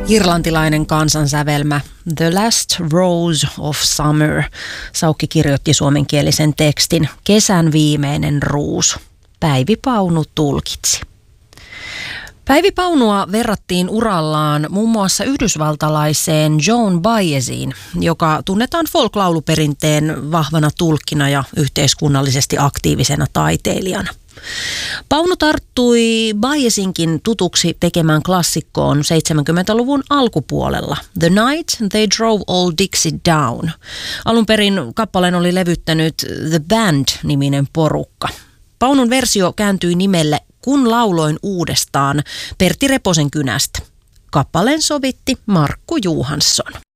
Irlantilainen kansansävelmä The Last Rose of Summer. Saukki kirjoitti suomenkielisen tekstin Kesän viimeinen ruusu. Päivi Paunu tulkitsi. Päivi Paunua verrattiin urallaan muun muassa yhdysvaltalaiseen Joan Baeziin, joka tunnetaan folk-lauluperinteen vahvana tulkkina ja yhteiskunnallisesti aktiivisena taiteilijana. Paunu tarttui Baezinkin tutuksi tekemään klassikkoon 70-luvun alkupuolella The Night They Drove Old Dixie Down. Alun perin kappaleen oli levyttänyt The Band-niminen porukka. Paunun versio kääntyi nimelle Kun lauloin uudestaan Pertti Reposen kynästä. Kappaleen sovitti Markku Johansson.